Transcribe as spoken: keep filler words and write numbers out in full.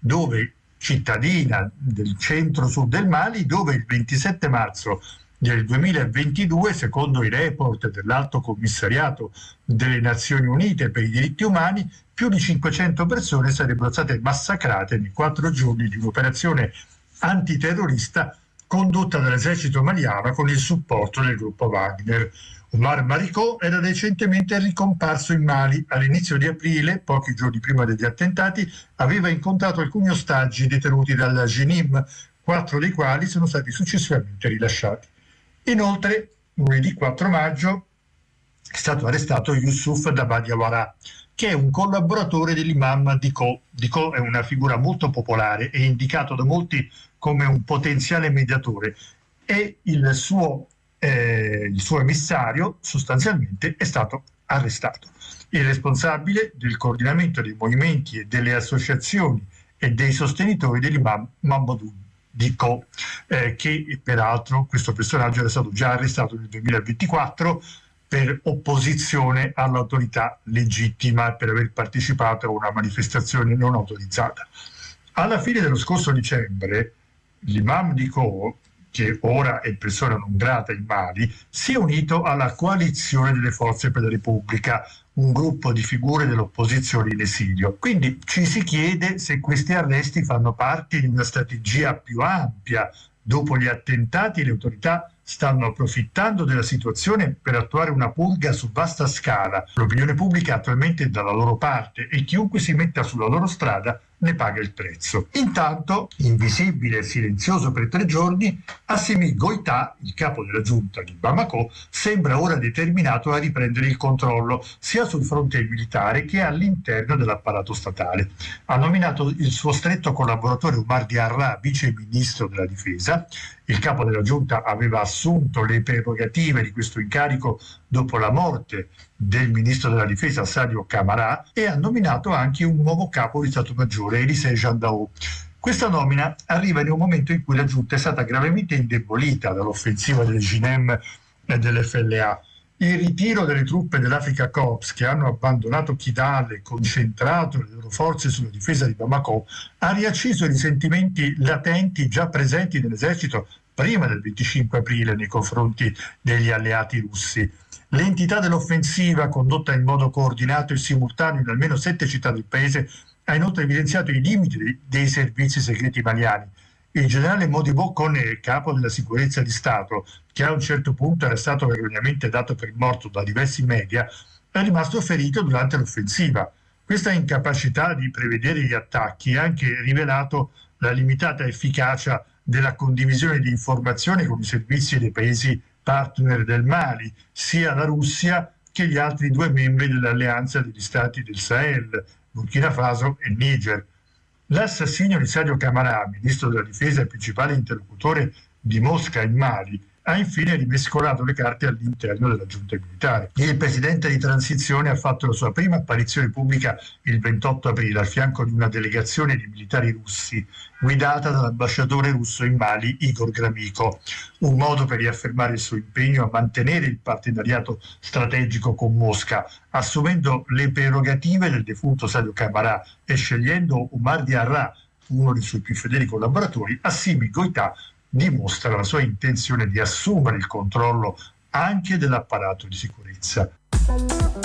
dove cittadina del centro-sud del Mali, dove il ventisette marzo del duemilaventidue, secondo i report dell'Alto Commissariato delle Nazioni Unite per i diritti umani, più di cinquecento persone sarebbero state massacrate nei quattro giorni di un'operazione antiterrorista condotta dall'esercito maliano con il supporto del gruppo Wagner. Omar Maricot era recentemente ricomparso in Mali. All'inizio di aprile, pochi giorni prima degli attentati, aveva incontrato alcuni ostaggi detenuti dalla Jenim, quattro dei quali sono stati successivamente rilasciati. Inoltre, lunedì quattro maggio è stato arrestato Youssouf Dabadiawara, che è un collaboratore dell'imam Dicko. Dicko è una figura molto popolare e indicato da molti come un potenziale mediatore, e il suo, eh, il suo emissario sostanzialmente è stato arrestato. Il responsabile del coordinamento dei movimenti e delle associazioni e dei sostenitori dell'imam Mamadou Dicko, eh, che peraltro questo personaggio era stato già arrestato nel duemilaventiquattro per opposizione all'autorità legittima, per aver partecipato a una manifestazione non autorizzata. Alla fine dello scorso dicembre, l'imam Dicko, che ora è persona non grata in Mali, si è unito alla coalizione delle forze per la Repubblica, un gruppo di figure dell'opposizione in esilio. Quindi ci si chiede se questi arresti fanno parte di una strategia più ampia. Dopo gli attentati, le autorità stanno approfittando della situazione per attuare una purga su vasta scala. L'opinione pubblica attualmente è dalla loro parte e chiunque si metta sulla loro strada ne paga il prezzo. Intanto, invisibile e silenzioso per tre giorni, Assimi Goïta, il capo della giunta di Bamako, sembra ora determinato a riprendere il controllo sia sul fronte militare che all'interno dell'apparato statale. Ha nominato il suo stretto collaboratore Omar Diarra vice ministro della difesa. Il capo della giunta aveva assunto le prerogative di questo incarico dopo la morte del ministro della difesa Sadio Camara, e ha nominato anche un nuovo capo di Stato Maggiore, Elisée Jandao. Questa nomina arriva in un momento in cui la giunta è stata gravemente indebolita dall'offensiva del G N E M e dell'F L A. Il ritiro delle truppe dell'Africa Corps, che hanno abbandonato Kidal e concentrato le loro forze sulla difesa di Bamako, ha riacceso i risentimenti latenti già presenti nell'esercito prima del venticinque aprile nei confronti degli alleati russi. L'entità dell'offensiva, condotta in modo coordinato e simultaneo in almeno sette città del paese, ha inoltre evidenziato i limiti dei, dei servizi segreti maliani. Il generale Modibo Kone, capo della sicurezza di Stato, che a un certo punto era stato erroneamente dato per morto da diversi media, è rimasto ferito durante l'offensiva. Questa incapacità di prevedere gli attacchi ha anche rivelato la limitata efficacia della condivisione di informazioni con i servizi dei paesi partner del Mali, sia la Russia che gli altri due membri dell'alleanza degli stati del Sahel, Burkina Faso e Niger. L'assassinio di Sadio Camara, ministro della difesa e principale interlocutore di Mosca in Mali, ha infine rimescolato le carte all'interno della giunta militare. Il presidente di transizione ha fatto la sua prima apparizione pubblica il ventotto aprile al fianco di una delegazione di militari russi guidata dall'ambasciatore russo in Mali Igor Gromyko, un modo per riaffermare il suo impegno a mantenere il partenariato strategico con Mosca, assumendo le prerogative del defunto Sadio Camara e scegliendo Omar Diarra, uno dei suoi più fedeli collaboratori. Assimi Goïta dimostra la sua intenzione di assumere il controllo anche dell'apparato di sicurezza.